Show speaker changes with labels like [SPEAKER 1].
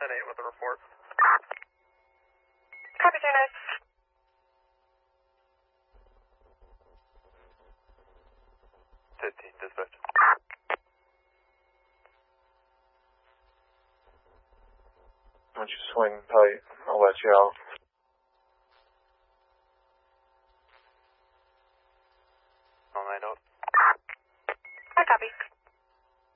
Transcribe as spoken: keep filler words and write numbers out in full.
[SPEAKER 1] ten eight with a report.
[SPEAKER 2] Copy, two nine.
[SPEAKER 1] fifteen, dispatch.
[SPEAKER 3] Once you swing tight, I'll let you out.
[SPEAKER 1] On my note.
[SPEAKER 2] I copy.